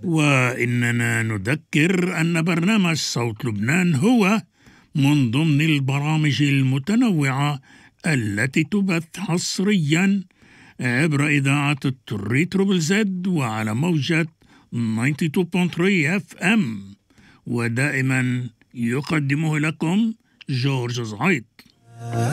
وإننا نذكر أن برنامج صوت لبنان هو من ضمن البرامج المتنوعة التي تبث حصريا عبر إذاعة التريتروبل زد وعلى موجة 92.3 FM، ودائما يقدمه لكم جورج زعيط.